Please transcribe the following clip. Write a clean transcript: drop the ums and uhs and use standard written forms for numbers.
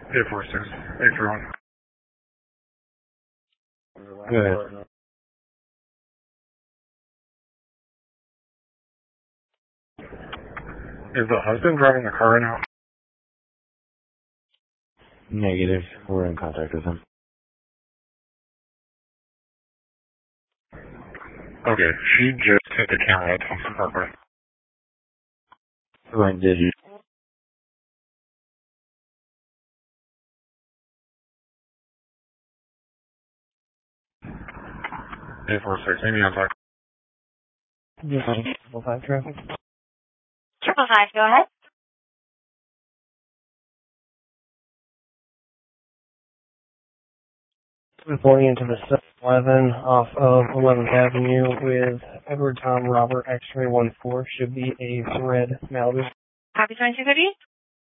846, 831. Good. Is the husband driving the car now? Negative. We're in contact with him. Okay, she just hit the camera at Thompson Parkway. When did you? 846, maybe on talk. Yes, 5 traffic. 555, go ahead. Reporting into the 7-Eleven off of 11th Avenue with Edward Tom Robert X-ray 14. Should be a red Malibu. Copy 2250.